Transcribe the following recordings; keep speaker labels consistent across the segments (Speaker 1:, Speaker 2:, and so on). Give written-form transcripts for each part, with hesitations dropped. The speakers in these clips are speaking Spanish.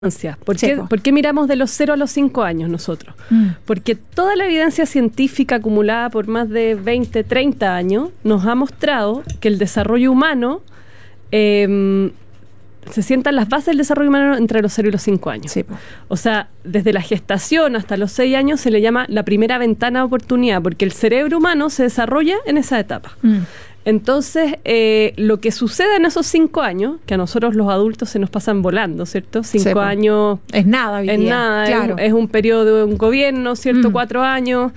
Speaker 1: ¿Por qué miramos de los 0 a los 5 años nosotros? Porque toda la evidencia científica acumulada por más de 20, 30 años nos ha mostrado que el desarrollo humano se sientan las bases del desarrollo humano entre los 0 y los 5 años. Sí. O sea, desde la gestación hasta los 6 años se le llama la primera ventana de oportunidad, porque el cerebro humano se desarrolla en esa etapa. Entonces, lo que sucede en esos 5 años, que a nosotros los adultos se nos pasan volando, ¿cierto? 5 años...
Speaker 2: Es nada,
Speaker 1: es nada,
Speaker 2: claro.
Speaker 1: Es un periodo de un gobierno, ¿cierto? 4 años.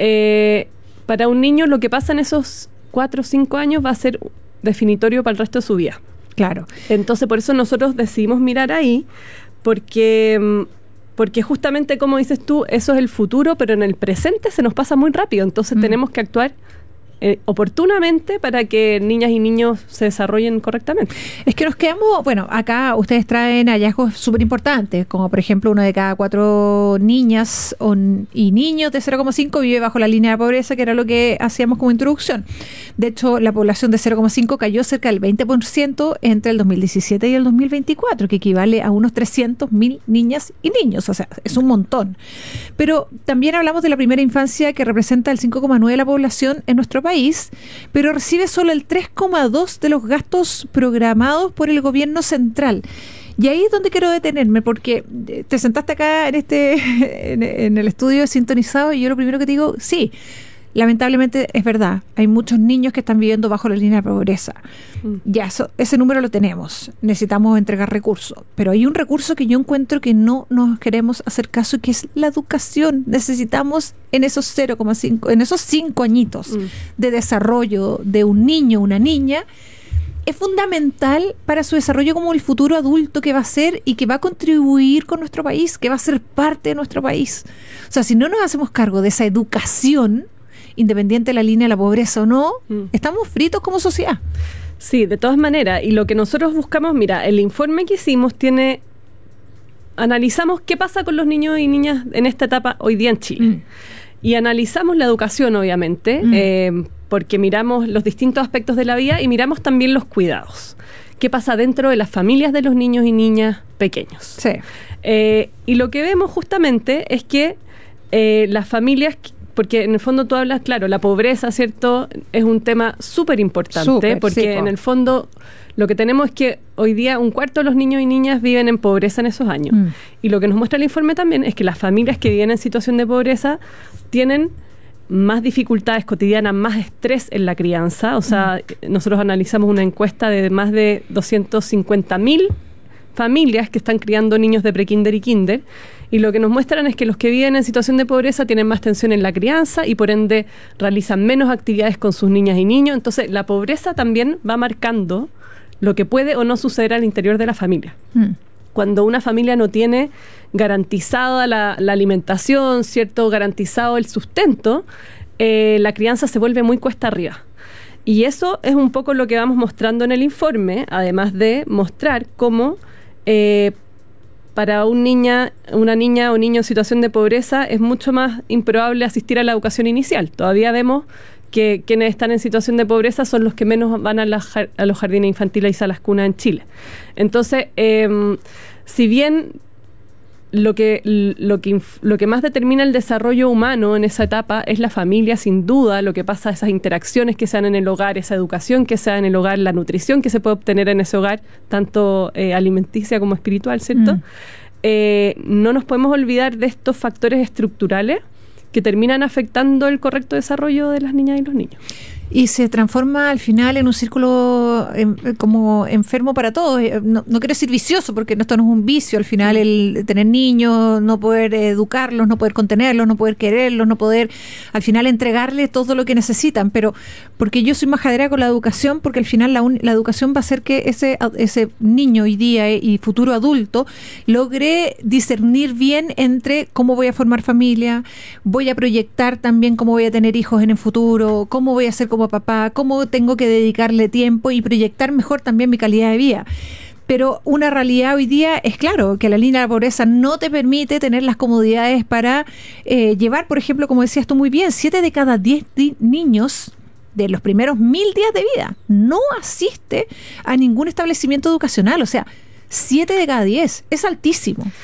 Speaker 1: Para un niño lo que pasa en esos 4 o 5 años va a ser definitorio para el resto de su vida.
Speaker 2: Claro.
Speaker 1: Entonces, por eso nosotros decidimos mirar ahí, porque justamente, como dices tú, eso es el futuro, pero en el presente se nos pasa muy rápido. Entonces tenemos que actuar oportunamente para que niñas y niños se desarrollen correctamente.
Speaker 2: Es que nos quedamos, bueno, acá ustedes traen hallazgos súper importantes, como por ejemplo 1 de cada 4 niñas y niños de 0,5 vive bajo la línea de pobreza, que era lo que hacíamos como introducción. De hecho, la población de 0,5 cayó cerca del 20% entre el 2017 y el 2024, que equivale a unos 300.000 niñas y niños, o sea, es un montón. Pero también hablamos de la primera infancia, que representa el 5,9% de la población en nuestro país, pero recibe solo el 3,2% de los gastos programados por el gobierno central. Y ahí es donde quiero detenerme, porque te sentaste acá en el estudio sintonizado y yo lo primero que te digo, sí, lamentablemente es verdad, hay muchos niños que están viviendo bajo la línea de pobreza. Ya, ese número lo tenemos, necesitamos entregar recursos, pero hay un recurso que yo encuentro que no nos queremos hacer caso, que es la educación. Necesitamos en esos 0,5, en esos 5 añitos de desarrollo de un niño, una niña, es fundamental para su desarrollo como el futuro adulto que va a ser y que va a contribuir con nuestro país, que va a ser parte de nuestro país. O sea, si no nos hacemos cargo de esa educación, independiente de la línea de la pobreza o no, estamos fritos como sociedad.
Speaker 1: Sí, de todas maneras. Y lo que nosotros buscamos, mira, el informe que hicimos analizamos qué pasa con los niños y niñas en esta etapa hoy día en Chile. Y analizamos la educación, obviamente, porque miramos los distintos aspectos de la vida y miramos también los cuidados. ¿Qué pasa dentro de las familias de los niños y niñas pequeños?
Speaker 2: Sí.
Speaker 1: Y lo que vemos justamente es que las familias... Porque en el fondo tú hablas, claro, la pobreza, ¿cierto? Es un tema súper importante, porque en el fondo lo que tenemos es que hoy día 1/4 de los niños y niñas viven en pobreza en esos años. Y lo que nos muestra el informe también es que las familias que viven en situación de pobreza tienen más dificultades cotidianas, más estrés en la crianza. O sea, nosotros analizamos una encuesta de más de 250.000 familias que están criando niños de prekinder y kinder, y lo que nos muestran es que los que viven en situación de pobreza tienen más tensión en la crianza y por ende realizan menos actividades con sus niñas y niños. Entonces la pobreza también va marcando lo que puede o no suceder al interior de la familia. Cuando una familia no tiene garantizada la alimentación, ¿cierto? Garantizado el sustento, la crianza se vuelve muy cuesta arriba. Y eso es un poco lo que vamos mostrando en el informe, además de mostrar cómo para una niña o niño en situación de pobreza es mucho más improbable asistir a la educación inicial. Todavía vemos que quienes están en situación de pobreza son los que menos van a los jardines infantiles y a las cunas en Chile. Entonces, si bien lo que más determina el desarrollo humano en esa etapa es la familia, sin duda, lo que pasa, esas interacciones que se dan en el hogar, esa educación que se da en el hogar, la nutrición que se puede obtener en ese hogar, tanto alimenticia como espiritual, ¿cierto? No nos podemos olvidar de estos factores estructurales que terminan afectando el correcto desarrollo de las niñas y los niños.
Speaker 2: Y se transforma al final en un círculo como enfermo para todos. No quiero decir vicioso, porque esto no es un vicio. Al final el tener niños, no poder educarlos, no poder contenerlos, no poder quererlos, no poder al final entregarles todo lo que necesitan. Pero porque yo soy majadera con la educación, porque al final la educación va a hacer que ese niño hoy día y futuro adulto logre discernir bien entre cómo voy a formar familia, voy a proyectar también cómo voy a tener hijos en el futuro, cómo voy a ser como papá, cómo tengo que dedicarle tiempo y proyectar mejor también mi calidad de vida. Pero una realidad hoy día es claro que la línea de la pobreza no te permite tener las comodidades para llevar, por ejemplo, como decías tú muy bien, 7 de cada 10 niños de los primeros 1000 días de vida no asiste a ningún establecimiento educacional. O sea, 7 de cada 10. Es altísimo.